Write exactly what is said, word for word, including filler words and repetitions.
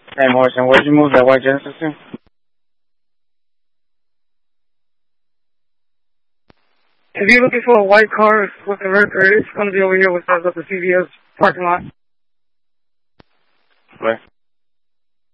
Hey, Morrison, where'd you move that white Genesis to? If you're looking for a white car with a record, it's going to be over here with us at the C V S parking lot. Where?